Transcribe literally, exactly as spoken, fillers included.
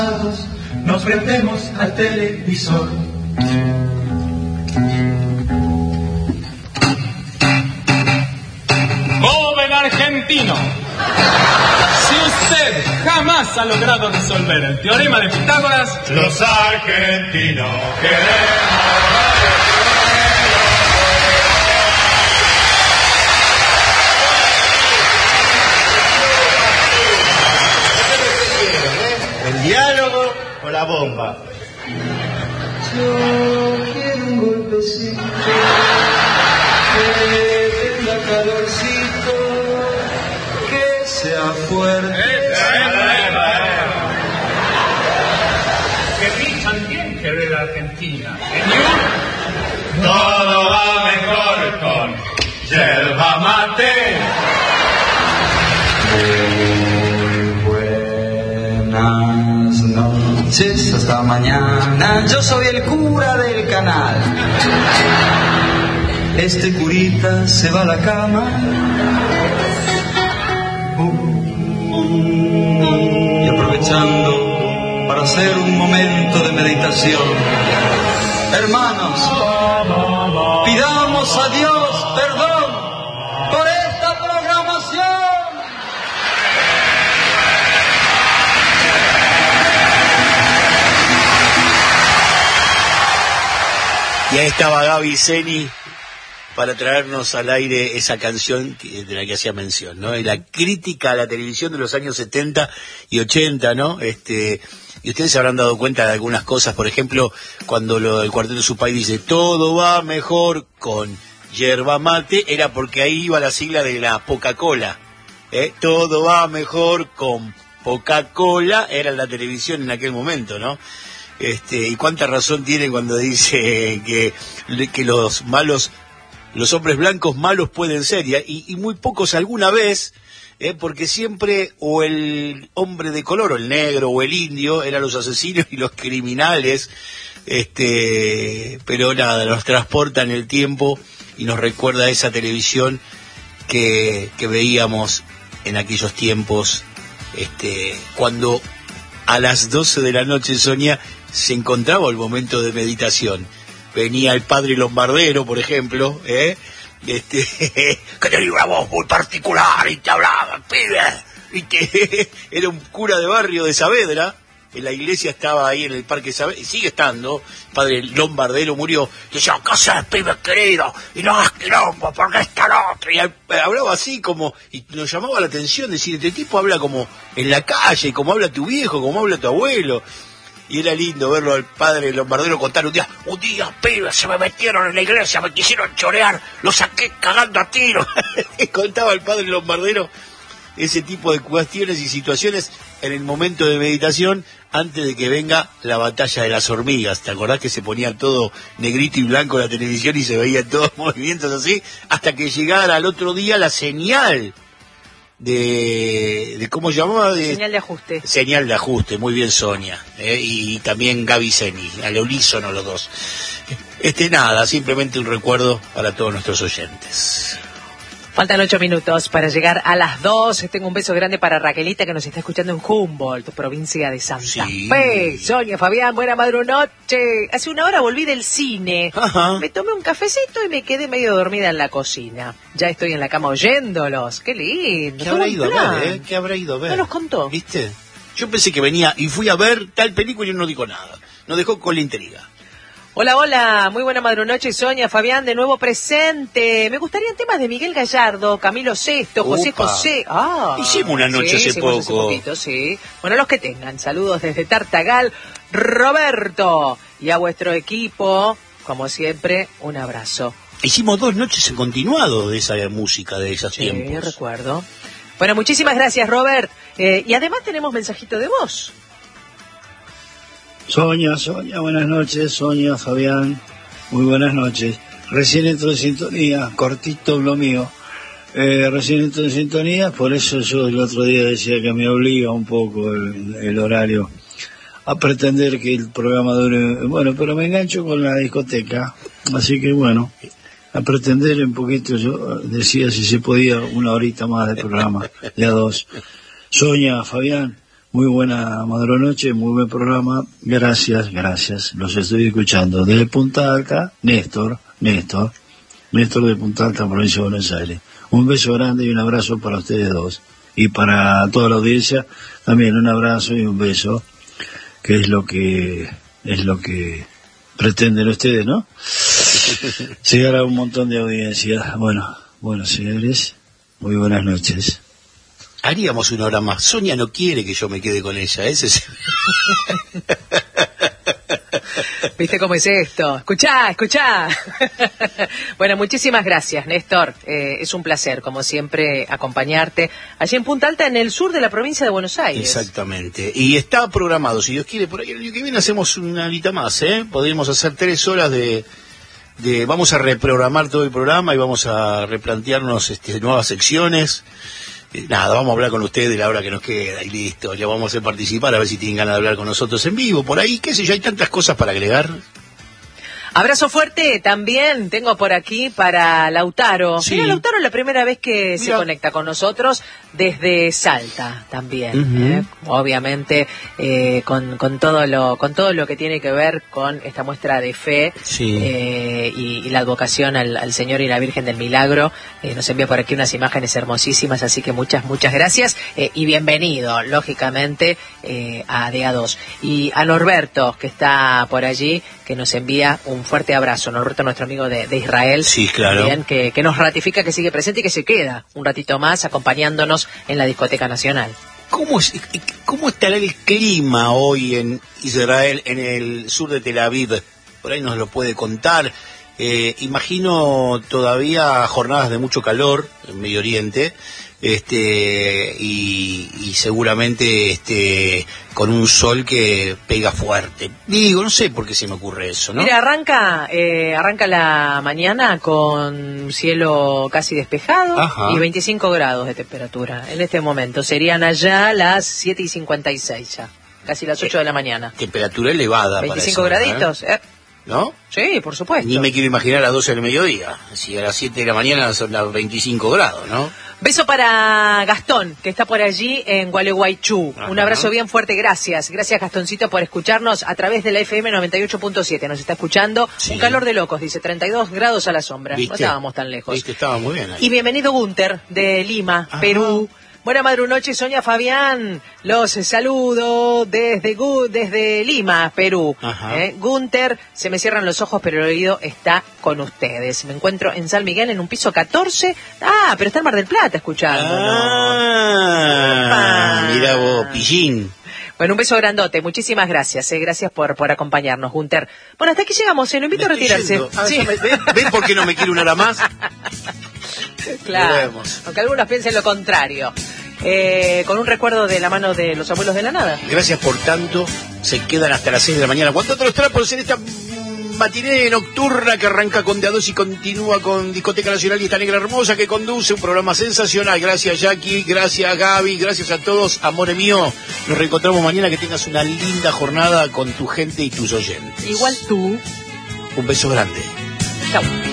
Nos prendemos al televisor. Joven argentino, si usted jamás ha logrado resolver el teorema de Pitágoras, Los argentinos queremos. ¿El diálogo o la bomba? Yo quiero un golpecito, que tenga calorcito, que sea fuerte. que pichan bien que ve la Argentina. Todo va mejor con yerba mate. Buenas noches, hasta mañana. Yo soy el cura del canal. Este curita se va a la cama. Y aprovechando para hacer un momento de meditación, hermanos, pidamos a Dios perdón por esta programación. Y ahí estaba Gaby Zeni para traernos al aire esa canción que, de la que hacía mención, ¿no? Y la crítica a la televisión de los años setenta y ochenta, ¿no? Este, y ustedes se habrán dado cuenta de algunas cosas, por ejemplo, cuando lo, el Cuarteto Supay dice todo va mejor con yerba mate, era porque ahí iba la sigla de la Coca-Cola, ¿eh? Todo va mejor con Coca-Cola, era la televisión en aquel momento, ¿no? Este, y cuánta razón tiene cuando dice que, que los malos, los hombres blancos malos pueden ser, y, y muy pocos alguna vez, eh, porque siempre o el hombre de color, o el negro, o el indio, eran los asesinos y los criminales, este, pero nada, nos transporta en el tiempo y nos recuerda a esa televisión que, que veíamos en aquellos tiempos, este, cuando a las doce de la noche, Sonia, se encontraba el momento de meditación. Venía el padre Lombardero, por ejemplo, ¿eh? Este, que tenía una voz muy particular y te hablaba, pibe, y que era un cura de barrio de Saavedra. En la iglesia estaba ahí en el Parque Saavedra, y sigue estando. El padre Lombardero murió, y decía, ¿qué haces, pibe querido? Y no hagas quilombo, porque está el otro. Y hablaba así como, y nos llamaba la atención, decir, este tipo habla como en la calle, como habla tu viejo, como habla tu abuelo. Y era lindo verlo al padre Lombardero contar un día, un día, pibe, se me metieron en la iglesia, me quisieron chorear, lo saqué cagando a tiro. Contaba el padre Lombardero ese tipo de cuestiones y situaciones en el momento de meditación, antes de que venga la batalla de las hormigas. ¿Te acordás que se ponía todo negrito y blanco en la televisión y se veían todos movimientos así? Hasta que llegara al otro día la señal de, de ¿cómo se llamaba? De, señal de ajuste. Señal de ajuste, muy bien, Sonia. ¿eh? Y también Gaby Zeni, al unísono los dos. Este, nada, simplemente un recuerdo para todos nuestros oyentes. Faltan ocho minutos para llegar a las dos. Tengo un beso grande para Raquelita, que nos está escuchando en Humboldt, provincia de Santa sí. Fe. Sonia, Fabián, buena madrunoche. Hace una hora volví del cine. Ajá. Me tomé un cafecito y me quedé medio dormida en la cocina. Ya estoy en la cama oyéndolos. Qué lindo. ¿Qué habrá ido a ver, eh? ¿Qué habrá ido a ver? No nos contó. ¿Viste? Yo pensé que venía y fui a ver tal película y no dijo nada. Nos dejó con la intriga. Hola, hola, muy buena madrunoche, Sonia, Fabián, de nuevo presente. Me gustarían temas de Miguel Gallardo, Camilo Sesto, José Opa. José. Ah, hicimos una noche sí, hace poco. Hace poquito, sí. Bueno, los que tengan, saludos desde Tartagal, Roberto, y a vuestro equipo, como siempre, un abrazo. Hicimos dos noches en continuado de esa música, de esos sí, tiempos. Sí, recuerdo. Bueno, muchísimas gracias, Robert. Eh, y además tenemos mensajito de voz. Sonia, Sonia, buenas noches. Sonia, Fabián, muy buenas noches. Recién entro en sintonía, cortito lo mío. Eh, recién entro en sintonía, por eso yo el otro día decía que me obliga un poco el, el horario a pretender que el programa dure. Bueno, pero me engancho con la discoteca, así que bueno, a pretender un poquito, yo decía si se podía una horita más de programa, de a dos. Sonia, Fabián, Muy buena madrunoche, muy buen programa. Gracias, gracias. Los estoy escuchando. Desde Punta Alta, Néstor, Néstor, Néstor de Punta Alta, provincia de Buenos Aires. Un beso grande y un abrazo para ustedes dos. Y para toda la audiencia, también un abrazo y un beso, que es lo que, es lo que pretenden ustedes, ¿no? Llegar a un montón de audiencia. Bueno, bueno, señores, muy buenas noches. Haríamos una hora más. Sonia no quiere que yo me quede con ella. Ese es... ¿Viste cómo es esto? Escuchá, escuchá. Bueno, muchísimas gracias, Néstor. Eh, es un placer, como siempre, acompañarte allí en Punta Alta, en el sur de la provincia de Buenos Aires. Exactamente. Y está programado, si Dios quiere, por ahí el año que viene hacemos una horita más, ¿eh? Podríamos hacer tres horas de... de vamos a reprogramar todo el programa y vamos a replantearnos este, nuevas secciones. Nada, vamos a hablar con ustedes de la hora que nos queda y listo, ya vamos a hacer participar, a ver si tienen ganas de hablar con nosotros en vivo, por ahí, qué sé yo, hay tantas cosas para agregar. Abrazo fuerte también tengo por aquí para Lautaro. Sí. Mira, Lautaro es la primera vez que Mira. se conecta con nosotros desde Salta también. Uh-huh. ¿eh? Obviamente eh, con, con todo lo con todo lo que tiene que ver con esta muestra de fe Sí. eh, y, y la advocación al, al Señor y la Virgen del Milagro. Eh, nos envía por aquí unas imágenes hermosísimas, así que muchas, muchas gracias eh, y bienvenido, lógicamente, eh, a D A dos. Y a Norberto, que está por allí, que nos envía un fuerte abrazo. Norberto, nuestro amigo de, de Israel, Sí, claro. también, que, que nos ratifica que sigue presente y que se queda un ratito más acompañándonos en la Discoteca Nacional. ¿Cómo, es, ¿Cómo estará el clima hoy en Israel, en el sur de Tel Aviv? Por ahí nos lo puede contar. Eh, imagino todavía jornadas de mucho calor en Medio Oriente, este y, y seguramente este con un sol que pega fuerte. Digo, no sé por qué se me ocurre eso, ¿no? Mira, arranca eh, arranca la mañana con cielo casi despejado. Ajá. Y veinticinco grados de temperatura en este momento. Serían allá las siete y cincuenta y seis ya, casi las ocho de la mañana. Temperatura elevada. veinticinco para esa, graditos, ¿eh? ¿no? Sí, por supuesto. Ni me quiero imaginar a las doce del mediodía. Si a las siete de la mañana son las veinticinco grados, ¿no? Beso para Gastón, que está por allí en Gualeguaychú. Ajá. Un abrazo bien fuerte, gracias. Gracias, Gastoncito, por escucharnos a través de la F M noventa y ocho punto siete. Nos está escuchando. Sí. Un calor de locos, dice, treinta y dos grados a la sombra. ¿Viste? No estábamos tan lejos. Viste, estaba muy bien ahí. Y bienvenido Gunter, de Lima, Ajá. Perú. Buena madrunoche, Sonia Fabián. Los saludo desde Gu- desde Lima, Perú. Ajá. ¿Eh? Gunter, se me cierran los ojos, pero el oído está con ustedes. Me encuentro en San Miguel, en un piso catorce. Ah, pero está en Mar del Plata escuchando. Ah, Opa. mira vos, pillín. Bueno, un beso grandote. Muchísimas gracias. Eh. Gracias por, por acompañarnos, Gunter. Bueno, hasta aquí llegamos. Eh. Lo invito Me a estoy retirarse. yendo. Ah, Sí. ya me- ¿ven, ven por qué no me quiere una hora más? Claro, Nos vemos. aunque algunos piensen lo contrario. Eh, con un recuerdo de la mano de los abuelos de la nada. Gracias por tanto. Se quedan hasta las seis de la mañana. Aguantando los trapos en esta matiné nocturna que arranca con D A dos y continúa con Discoteca Nacional y esta negra hermosa que conduce un programa sensacional. Gracias, Jackie. Gracias, Gaby. Gracias a todos. Amore mío. Nos reencontramos mañana. Que tengas una linda jornada con tu gente y tus oyentes. Igual tú. Un beso grande. Chau.